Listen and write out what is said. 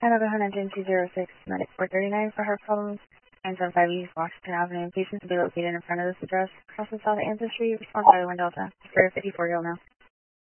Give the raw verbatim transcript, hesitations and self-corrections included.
Another one hundred two zero six, medic four thirty-nine for heart problems. nine seven five East Washington Avenue. Patients to be located in front of this address. Cross the South Answer Street. Response by one Delta. For fifty-four year old now.